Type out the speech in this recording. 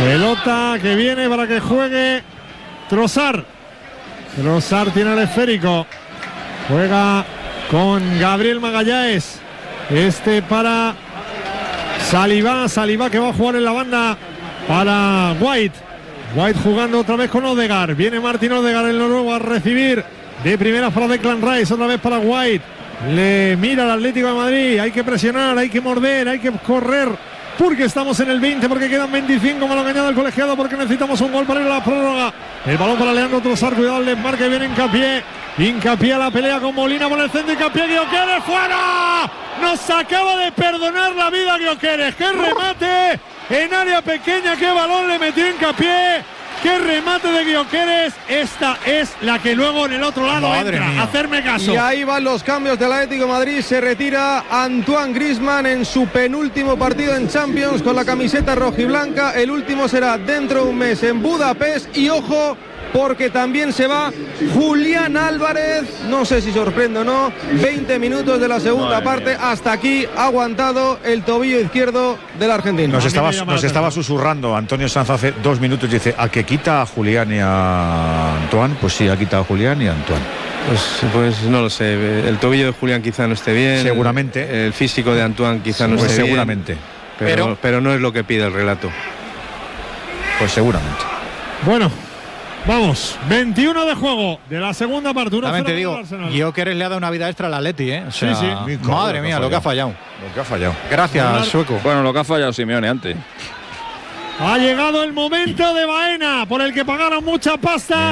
Pelota que viene para que juegue Trossard. Trossard tiene el esférico. Juega con Gabriel Magalhães. Para Saliba. Saliba que va a jugar en la banda para White. White jugando otra vez con Odegaard. Viene Martin Odegaard, el noruego, a recibir de primera para Declan Rice. Otra vez para White. Le mira al Atlético de Madrid. Hay que presionar, hay que morder, hay que correr. Porque estamos en el 20, porque quedan 25 más lo que añade el colegiado, porque necesitamos un gol para ir a la prórroga. El balón para Leandro Trossard, cuidado el desmarque, viene Hincapié a la pelea con Molina por el centro. Hincapié, Gyökeres fuera. Nos acaba de perdonar la vida Gyökeres. ¡Qué remate! En área pequeña, qué balón le metió Hincapié. ¡Qué remate de Gyökeres! Esta es la que luego en el otro lado Madre entra. mía. Hacerme caso. Y ahí van los cambios del Atlético de Madrid. Se retira Antoine Griezmann en su penúltimo partido en Champions con la camiseta rojiblanca. El último será dentro de un mes en Budapest. Y ojo, porque también se va Julián Álvarez. No sé si sorprende o no. 20 minutos de la segunda parte. Hasta aquí ha aguantado el tobillo izquierdo del argentino. Nos estaba susurrando Antonio Sanz hace 2 minutos. Dice, ¿a que quita a Julián y a Antoine? Pues sí, ha quitado a Julián y a Antoine. Pues no lo sé. El tobillo de Julián quizá no esté bien. Seguramente. El físico de Antoine quizá no esté seguramente. bien. Pero no es lo que pide el relato. Pues seguramente. Bueno, vamos, 21 de juego de la segunda parte. También te digo, Gyökeres le ha dado una vida extra al Atleti, ¿eh? O sea, sí. Madre mía, lo que ha fallado. Lo que ha fallado. Gracias, Sueco. Bueno, lo que ha fallado Simeone antes. Ha llegado el momento de Baena, por el que pagaron mucha pasta